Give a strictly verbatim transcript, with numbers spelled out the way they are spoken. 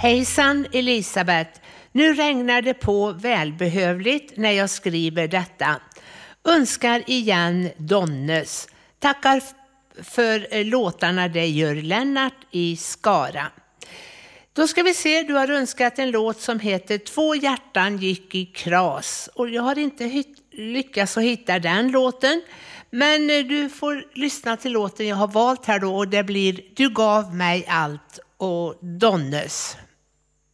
Hejsan Elisabeth, nu regnar det på välbehövligt när jag skriver detta. Önskar igen Donnes. Tackar för låtarna det gör Lennart i Skara. Då ska vi se, du har önskat en låt som heter Två hjärtan gick i kras. Och jag har inte hit- lyckats att hitta den låten. Men du får lyssna till låten jag har valt här då och det blir Du gav mig allt och Donnes.